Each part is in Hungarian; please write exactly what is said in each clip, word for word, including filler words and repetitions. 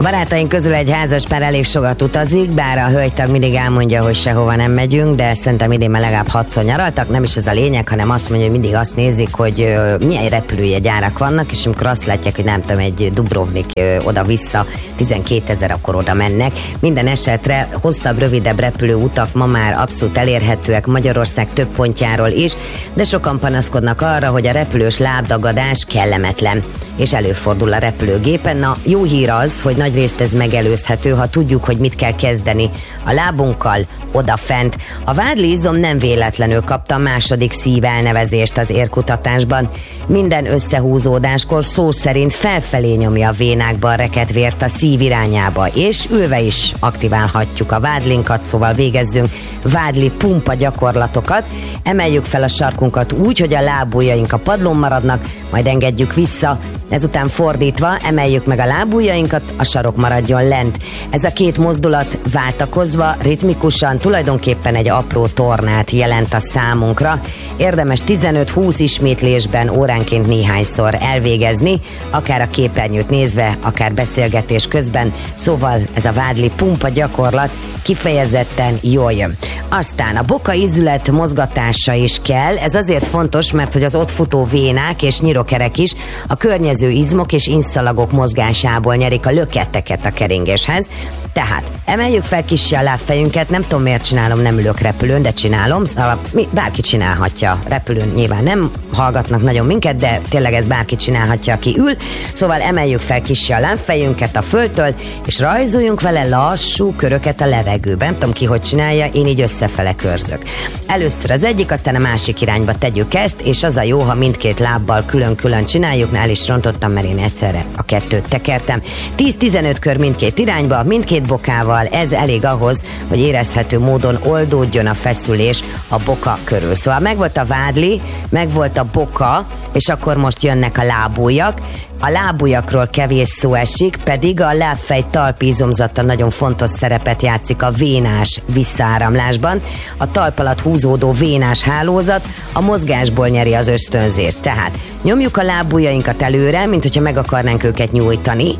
A barátaink közül egy házaspár elég sokat utazik, bár a hölgytag mindig elmondja, hogy sehova nem megyünk, de szerintem idén már legalább hatszor nyaraltak. Nem is ez a lényeg, hanem azt mondja, hogy mindig azt nézik, hogy uh, milyen repülőjegyárak vannak, és amikor azt látják, hogy nem tudom, egy Dubrovnik uh, oda-vissza tizenkétezer, akkor oda mennek. Minden esetre hosszabb, rövidebb repülőutak ma már abszolút elérhetőek Magyarország több pontjáról is, de sokan panaszkodnak arra, hogy a repülős lábdagadás kellemetlen, és előfordul a repülőgépen. Na, jó hír az, hogy nagyrészt ez megelőzhető, ha tudjuk, hogy mit kell kezdeni a lábunkkal odafent. A vádli izom nem véletlenül kapta a második szív elnevezést az érkutatásban. Minden összehúzódáskor szó szerint felfelé nyomja a vénákba a rekedt vért a szív irányába, és ülve is aktiválhatjuk a vádlinkat, szóval végezzünk vádli pumpa gyakorlatokat. Emeljük fel a sarkunkat úgy, hogy a lábujjaink a padlón maradnak, majd engedjük vissza, ezután fordítva emeljük meg a lábujjainkat, a sarok maradjon lent. Ez a két mozdulat váltakozva, ritmikusan tulajdonképpen egy apró tornát jelent a számunkra. Érdemes tizenöt-húsz ismétlésben óránként néhányszor elvégezni, akár a képernyőt nézve, akár beszélgetés közben, szóval ez a vádli pumpa gyakorlat kifejezetten jól jön. Aztán a boka ízület mozgatása is kell, ez azért fontos, mert hogy az ott futó vénák és nyirokerek is a környező izmok és inszalagok mozgásából nyerik a löketteket a keringéshez. Tehát emeljük fel kissé a lábfejünket, nem tudom miért csinálom, nem ülök repülőn, de csinálom, szóval bárki csinálhatja. Repülőn nyilván nem hallgatnak nagyon minket, de tényleg ez bárki csinálhatja, aki ül. Szóval emeljük fel kissé a lábfejünket a földtől, és rajzoljunk vele lassú köröket a levegőben. Nem tudom ki, hogy csinálja, én így összefele körzök. Először az egyik, aztán a másik irányba tegyük ezt, és az a jó, ha mindkét lábbal külön-külön csináljuk, el is rontottam, mert én egyszerre a kettőt tekertem. tíz-tizenöt kör mindkét irányba, mindkét bokával, ez elég ahhoz, hogy érezhető módon oldódjon a feszülés a boka körül. Szóval megvolt a vádli, megvolt a boka, és akkor most jönnek a lábujjak. A lábujjakról kevés szó esik, pedig a lábfej talpizomzata nagyon fontos szerepet játszik a vénás visszaáramlásban. A talp alatt húzódó vénás hálózat a mozgásból nyeri az ösztönzést. Tehát nyomjuk a lábujjainkat előre, mint hogyha meg akarnánk őket nyújtani.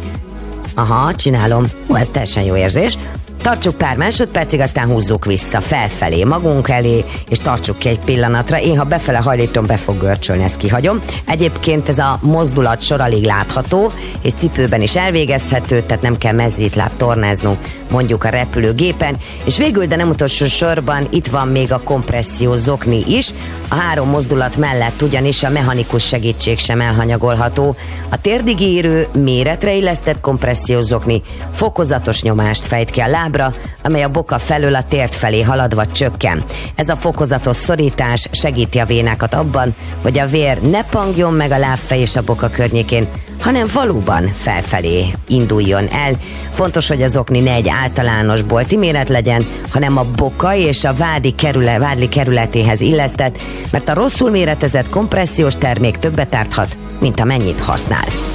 Aha, csinálom. Ó, ez teljesen jó érzés. Tartsuk pár másodpercig, aztán húzzuk vissza felfelé, magunk elé, és tartsuk ki egy pillanatra. Én, ha befele hajlítom, be fog görcsölni, ezt kihagyom. Egyébként ez a mozdulat sor alig látható, és cipőben is elvégezhető, tehát nem kell mezzétláb tornáznunk, mondjuk a repülőgépen. És végül, de nem utolsó sorban, itt van még a kompresszió zokni is. A három mozdulat mellett ugyanis a mechanikus segítség sem elhanyagolható. A térdig érő, méretre illesztett kompresszió zokni fokozatos nyomást fejt ki a lábra, amely a boka felől a tért felé haladva csökken. Ez a fokozatos szorítás segíti a vénákat abban, hogy a vér ne pangjon meg a lábfej és a boka környékén, hanem valóban felfelé induljon el. Fontos, hogy az okni ne egy általános bolti méret legyen, hanem a boka és a vádi kerület, vádli kerületéhez illesztett, mert a rosszul méretezett kompressziós termék többet árthat, mint amennyit használ.